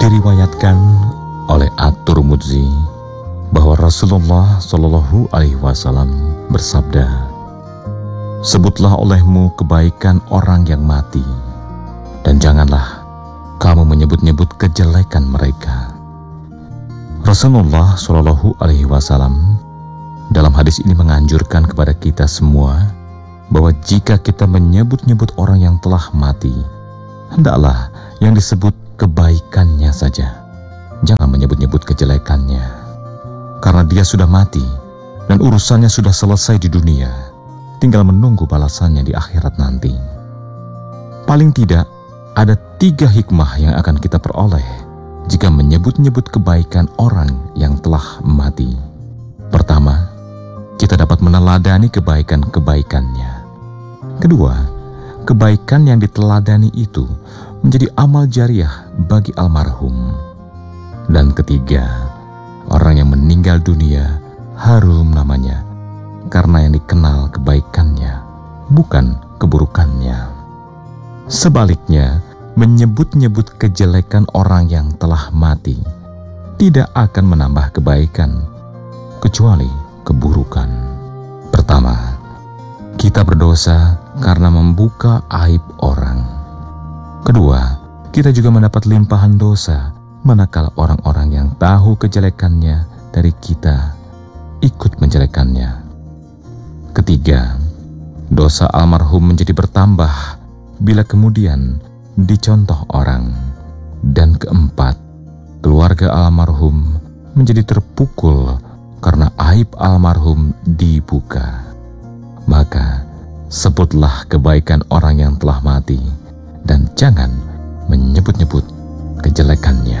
Diriwayatkan oleh At-Tirmidzi bahwa Rasulullah Shallallahu Alaihi Wasallam bersabda, "Sebutlah olehmu kebaikan orang yang mati, dan janganlah kamu menyebut-nyebut kejelekan mereka." Rasulullah Shallallahu Alaihi Wasallam dalam hadis ini menganjurkan kepada kita semua bahwa jika kita menyebut-nyebut orang yang telah mati, hendaklah yang disebut kebaikannya saja. Jangan menyebut-nyebut kejelekannya, karena dia sudah mati dan urusannya sudah selesai di dunia, tinggal menunggu balasannya di akhirat nanti. Paling tidak ada 3 hikmah yang akan kita peroleh jika menyebut-nyebut kebaikan orang yang telah mati. Pertama, kita dapat meneladani kebaikan-kebaikannya. Kedua, kebaikan yang diteladani itu menjadi amal jariah bagi almarhum. Dan ketiga, orang yang meninggal dunia harum namanya karena yang dikenal kebaikannya, bukan keburukannya. Sebaliknya, menyebut-nyebut kejelekan orang yang telah mati tidak akan menambah kebaikan, kecuali keburukan. Pertama, kita berdosa karena membuka aib orang. Kedua, kita juga mendapat limpahan dosa manakala orang-orang yang tahu kejelekannya dari kita ikut menjelekannya. Ketiga, dosa almarhum menjadi bertambah bila kemudian dicontoh orang. Dan keempat, keluarga almarhum menjadi terpukul karena aib almarhum dibuka. Maka sebutlah kebaikan orang yang telah mati dan jangan menyebut-nyebut kejelekannya.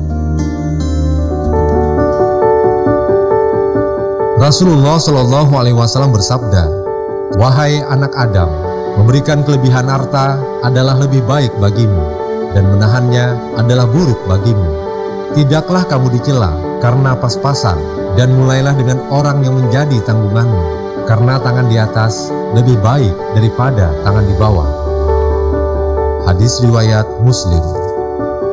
Rasulullah Shallallahu Alaihi Wasallam bersabda, "Wahai anak Adam, memberikan kelebihan harta adalah lebih baik bagimu, dan menahannya adalah buruk bagimu. Tidaklah kamu dicela karena pas-pasan, dan mulailah dengan orang yang menjadi tanggunganmu, karena tangan di atas lebih baik daripada tangan di bawah." Hadis riwayat Muslim.